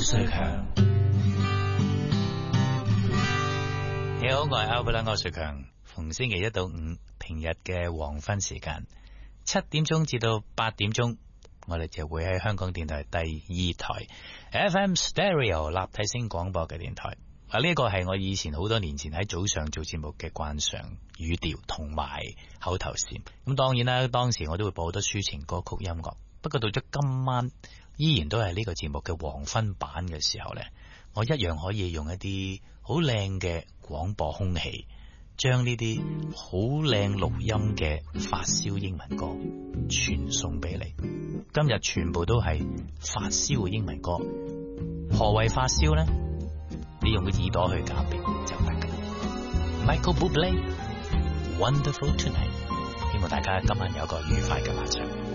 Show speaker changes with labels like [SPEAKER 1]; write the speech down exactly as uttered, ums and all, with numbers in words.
[SPEAKER 1] 瑞強。你好，我係 Albert 區瑞強。逢星期一到五平日嘅黃昏時間，七點鐘至到八點鐘，我哋就會喺香港電台第二台 F M Stereo 立體聲廣播嘅電台。啊，呢個係我以前好多年前喺早上做節目嘅慣常語調同埋口頭禪。咁當然啦，當時我都會播好多抒情歌曲音樂。不過到咗今晚，依然都係呢個節目嘅黃昏版嘅時候呢，我一樣可以用一啲好靚嘅廣播空氣，將呢啲好靚錄音嘅發燒英文歌傳送俾你。今日全部都係發燒嘅英文歌。何謂發燒呢？你用個耳朵去鑑別就得㗎。Michael Bublé，Wonderful Tonight，希望大家今晚有個愉快嘅晚上。